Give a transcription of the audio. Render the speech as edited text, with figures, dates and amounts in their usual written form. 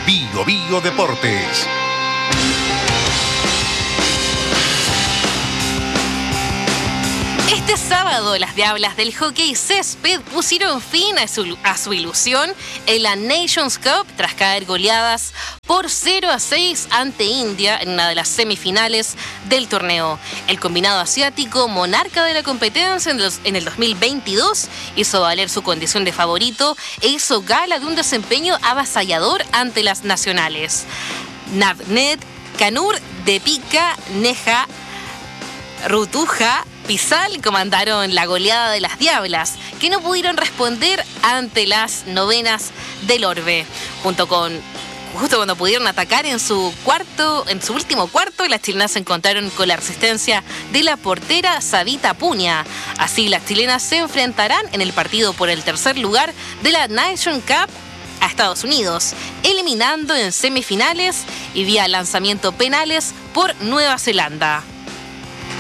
Bio Bio Deportes. Este sábado, las Diablas del hockey césped pusieron fin a su ilusión en la Nations Cup tras caer goleadas por 0-6 ante India en una de las semifinales del torneo. El combinado asiático, monarca de la competencia en el 2022, hizo valer su condición de favorito e hizo gala de un desempeño avasallador ante las nacionales. Navneet, Kanur, Deepika, Neha, Rutuja, Pisal comandaron la goleada de las Diablas, que no pudieron responder ante las novenas del Orbe. Justo cuando pudieron atacar en su último cuarto, las chilenas se encontraron con la resistencia de la portera Savita Puña. Así, las chilenas se enfrentarán en el partido por el tercer lugar de la Nation Cup a Estados Unidos, eliminando en semifinales y vía lanzamiento penales por Nueva Zelanda.